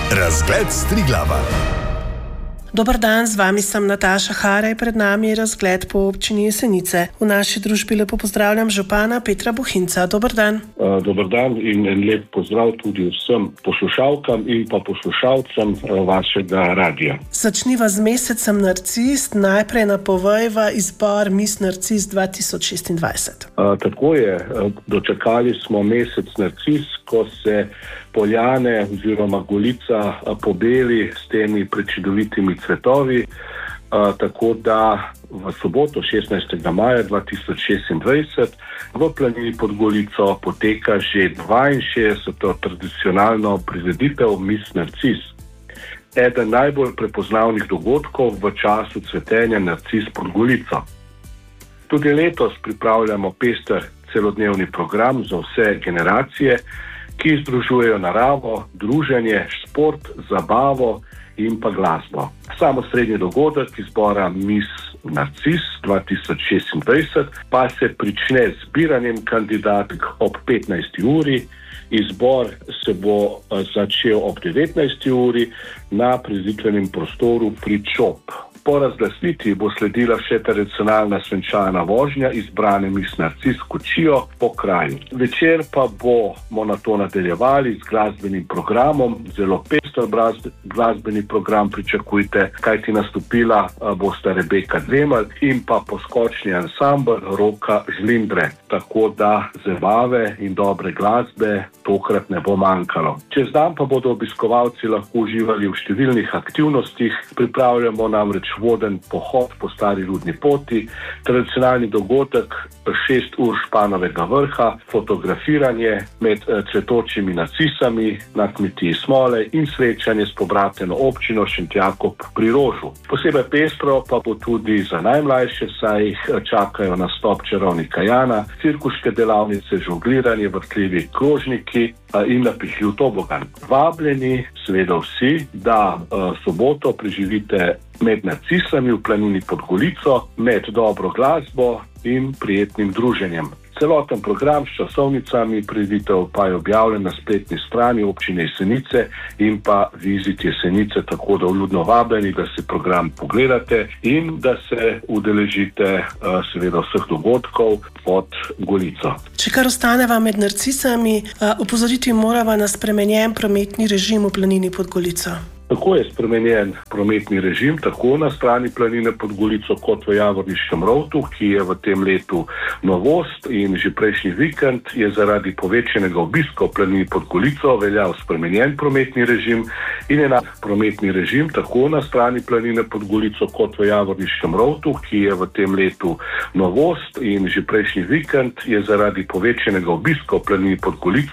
Razgled s Triglava. Dobar dan, z vami sem Nataša Haraj, pred nami je razgled po občini Jesenice. V naši družbi lepo pozdravljam župana Petra Bohinca. Dobar dan. Dobar dan in en lep pozdrav tudi vsem poslušalkam in pa poslušalcem vašega radija. Začniva z mesecem Narcis, najprej napovejva izbor Miss Narcis 2026. Tako je, dočakali smo mesec Narcis, ko se Poljane oziroma Golica pobeli s temi prečudovitimi cvetovi, tako da v soboto 16. maja 2026 v planini pod Golico poteka že 62. tradicionalno prireditev Miss Narcis. Eden najbolj prepoznavnih dogodkov v času cvetenja narcis pod Golico. Tudi letos pripravljamo pester celodnevni program za vse generacije, ki združujejo naravo, druženje, šport, zabavo in pa glasbo. Sam osrednji dogodek izbora Miss Narcis 2026 pa se prične z zbiranjem kandidatk ob 15. uri. Izbor se bo začel ob 19. uri na prireditvenem prostoru Pričop. Po razglasitvi bo sledila še tradicionalna svenčana vožnja izbrane Miss Narcis kočijo po kraju. Večer pa bomo na to nadaljevali z glasbenim programom. Zelo pester glasbeni program pričakujte, kajti nastopila bosta Rebeka Dremelj in pa poskočni ansambel Roka Žlindre. Tako da zabave in dobre glasbe tokrat ne bo manjkalo. Čez dan pa bodo obiskovalci lahko uživali v številnih aktivnostih. Pripravljamo namreč voden pohod po stari Rudni poti, tradicionalni dogodek 6 ur Španovega vrha, fotografiranje med cvetočimi narcisami na kmetiji Smole in srečanje s pobrateno občino Šentjakob pri Rožu. Posebej pestro pa bo tudi za najmlajše, saj jih čakajo nastop čarovnika Jana, cirkuške delavnice, žongliranje, vrtljivi krožniki in napihljiv tobogan. Vabljeni seveda vsi, da soboto preživite med narcisami v planini pod Golico, med dobro glasbo in prijetnim druženjem. Celoten program s časovnicami prireditev pa je objavljen na spletni strani občine Jesenice in pa Vizit Jesenice, tako da vljudno vabljeni, da se program pogledate in da se udeležite seveda vseh dogodkov pod Golico. Če kar ostaneva med narcisami, opozoriti morava na spremenjen prometni režim v planini pod Golico. Tako je spremenjen prometni režim, tako na strani planine pod Golico kot v Javorniškem rovtu, ki je v tem letu novost in že prejšnji vikend je zaradi povečanega obiska v planini pod Golico veljal spremenjen prometni režim in enak prometni režim, tako na strani planine pod Golico kot v Javorniškem rovtu, ki je v tem letu novost in že prejšnji vikend je zaradi povečanega obiska v planini pod Golico